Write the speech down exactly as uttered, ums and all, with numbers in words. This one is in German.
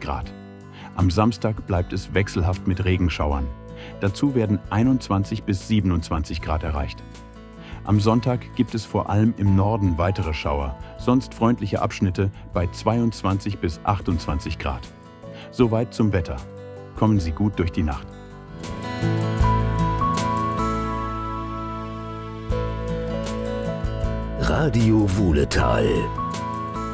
Grad. Am Samstag bleibt es wechselhaft mit Regenschauern. Dazu werden einundzwanzig bis siebenundzwanzig Grad erreicht. Am Sonntag gibt es vor allem im Norden weitere Schauer, sonst freundliche Abschnitte bei zweiundzwanzig bis achtundzwanzig Grad. Soweit zum Wetter. Kommen Sie gut durch die Nacht. Radio Wuhletal.